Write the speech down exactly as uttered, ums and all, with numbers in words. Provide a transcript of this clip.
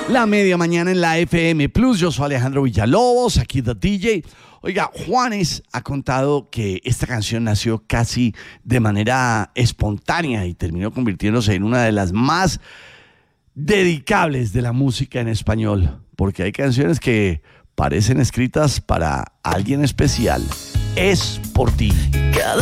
La media mañana en la F M Plus. Yo soy Alejandro Villalobos, aquí The D J. Oiga, Juanes ha contado que esta canción nació casi de manera espontánea y terminó convirtiéndose en una de las más dedicables de la música en español, porque hay canciones que parecen escritas para alguien especial. Es por ti. Cada